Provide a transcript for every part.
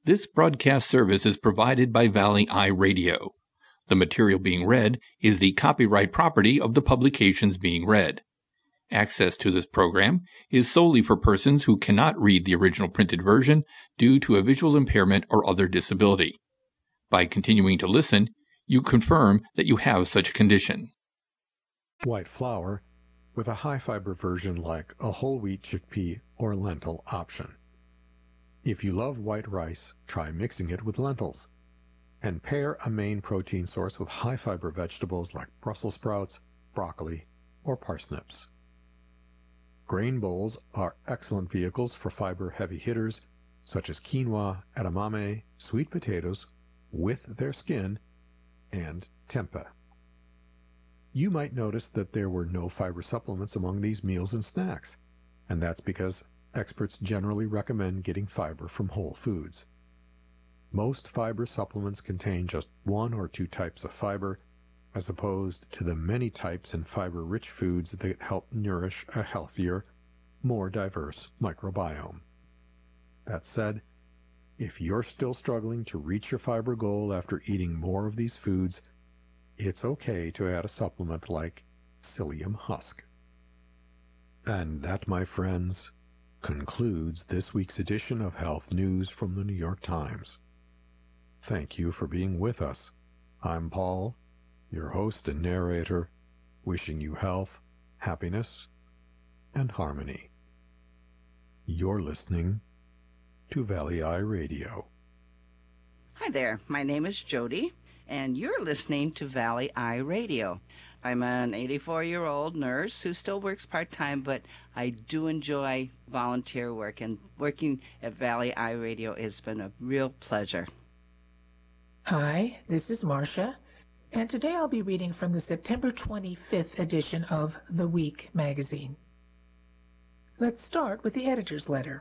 This broadcast service is provided by Valley Eye Radio. The material being read is the copyright property of the publications being read. Access to this program is solely for persons who cannot read the original printed version due to a visual impairment or other disability. By continuing to listen, you confirm that you have such a condition. White flour with a high-fiber version like a whole wheat chickpea or lentil option. If you love white rice, try mixing it with lentils. And pair a main protein source with high-fiber vegetables like Brussels sprouts, broccoli, or parsnips. Grain bowls are excellent vehicles for fiber-heavy hitters such as quinoa, edamame, sweet potatoes with their skin, and tempeh. You might notice that there were no fiber supplements among these meals and snacks, and that's because experts generally recommend getting fiber from whole foods. Most fiber supplements contain just one or two types of fiber, as opposed to the many types in fiber-rich foods that help nourish a healthier, more diverse microbiome. That said, if you're still struggling to reach your fiber goal after eating more of these foods, it's okay to add a supplement like psyllium husk. And that, my friends, concludes this week's edition of Health News from the New York Times. Thank you for being with us. I'm Paul, your host and narrator, wishing you health, happiness, and harmony. You're listening to Valley Eye Radio. Hi there, my name is Jody, and you're listening to Valley Eye Radio. I'm an 84-year-old nurse who still works part-time, but I do enjoy volunteer work, and working at Valley Eye Radio has been a real pleasure. Hi, this is Marcia, and today I'll be reading from the September 25th edition of The Week magazine. Let's start with the editor's letter.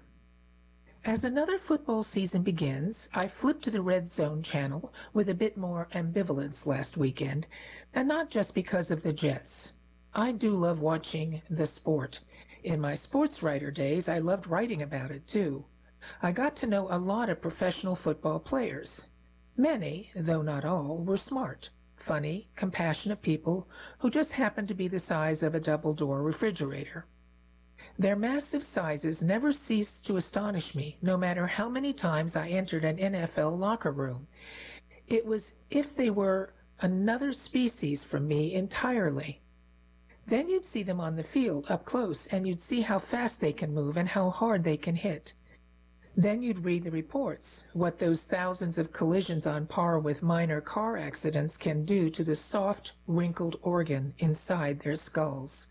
As another football season begins, I flipped to the Red Zone channel with a bit more ambivalence last weekend, and not just because of the Jets. I do love watching the sport. In my sports writer days, I loved writing about it too. I got to know a lot of professional football players. Many, though not all, were smart, funny, compassionate people who just happened to be the size of a double-door refrigerator. Their massive sizes never ceased to astonish me, no matter how many times I entered an NFL locker room. It was if they were another species from me entirely. Then you'd see them on the field up close, and you'd see how fast they can move and how hard they can hit. Then you'd read the reports, what those thousands of collisions on par with minor car accidents can do to the soft, wrinkled organ inside their skulls.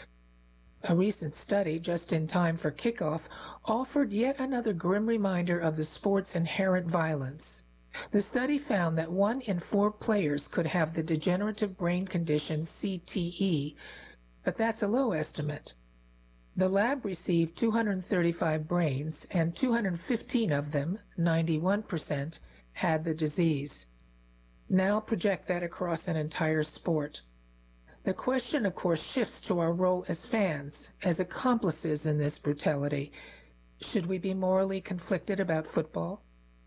A recent study, just in time for kickoff, offered yet another grim reminder of the sport's inherent violence. The study found that 1 in 4 players could have the degenerative brain condition CTE, but that's a low estimate. The lab received 235 brains, and 215 of them, 91%, had the disease. Now project that across an entire sport. The question, of course, shifts to our role as fans, as accomplices in this brutality. Should we be morally conflicted about football?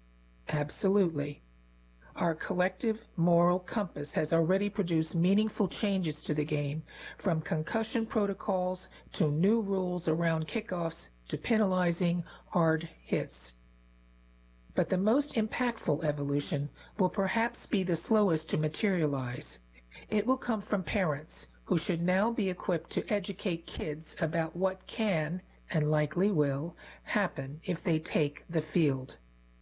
Absolutely. Our collective moral compass has already produced meaningful changes to the game, from concussion protocols to new rules around kickoffs to penalizing hard hits. But the most impactful evolution will perhaps be the slowest to materialize. It will come from parents who should now be equipped to educate kids about what can, and likely will, happen if they take the field.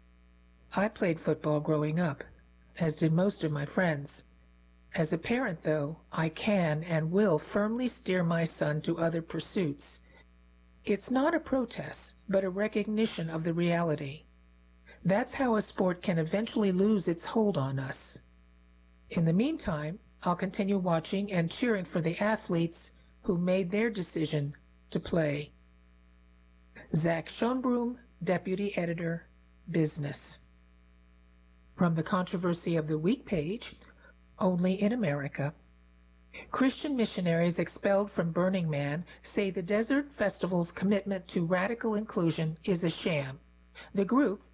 I played football growing up, as did most of my friends. As a parent, though, I can and will firmly steer my son to other pursuits. It's not a protest, but a recognition of the reality. That's how a sport can eventually lose its hold on us. In the meantime, I'll continue watching and cheering for the athletes who made their decision to play. Zach Schonbroom, Deputy Editor, Business. From the Controversy of the Week page, only in America. Christian missionaries expelled from Burning Man say the Desert Festival's commitment to radical inclusion is a sham. The group,